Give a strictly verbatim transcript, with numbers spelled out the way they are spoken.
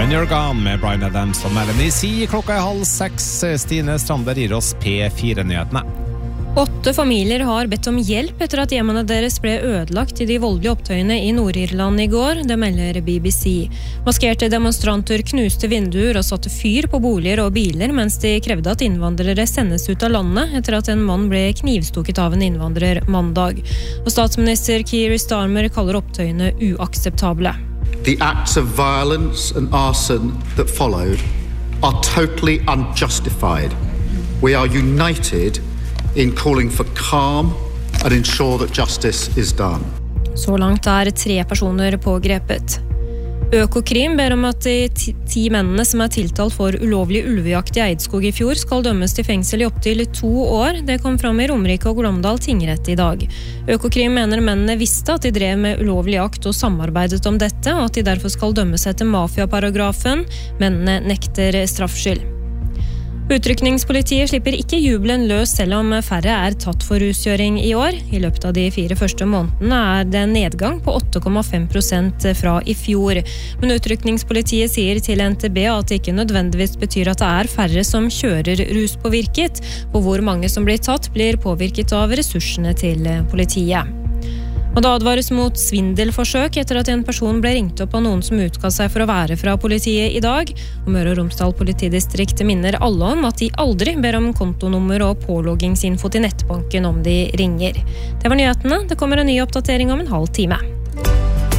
When You're Gone med Bryan Adams og Melanie C. Klokka er halv seks. Stine Strander gir oss P fire-nyhetene. Åtte familier har bedt om hjelp etter at hjemmene deres ble ødelagt i de voldelige opptøyene i Nord-Irland i går, det melder B B C. Maskerte demonstranter knuste vinduer og satte fyr på boliger og biler, mens de krevde at innvandrere sendes ut av landet etter at en mann ble knivstukket av en innvandrer mandag. Og statsminister Keir Starmer kaller opptøyene uakseptable. The acts of violence and arson that followed are totally unjustified. We are united in calling for calm and ensure that justice is done. Så langt er tre personer pågrepet. Økokrim ber om at de ti, ti mennene som er tiltalt for ulovlig ulvejakt i Eidskog i fjor skal dømmes til fengsel i opptil to år. Det kom fram i Romerike og Glåmdal tingrett i dag. Økokrim mener mennene visste at de drev med ulovlig jakt og samarbeidet om dette, og at de derfor skal dømmes etter mafiaparagrafen. Mennene nekter straffskyld. Utrykningspolitiet slipper ikke jubelen løs selv om færre er tatt for ruskjøring i år. I løpet av de fire første månedene er det en nedgang på åtte komma fem prosent fra i fjor. Men utrykningspolitiet sier til N T B at det ikke nødvendigvis betyr at det er færre som kjører ruspåvirket, og hvor mange som blir tatt blir påvirket av ressursene til politiet. Og det advares mot svindelforsøk etter at en person ble ringt opp av noen som utga seg for å være fra politiet i dag. Og Møre og Romsdal politidistrikt minner alle om at de aldri ber om kontonummer og påloggingsinfo til nettbanken om de ringer. Det var nyhetene. Det kommer en ny oppdatering om en halv time.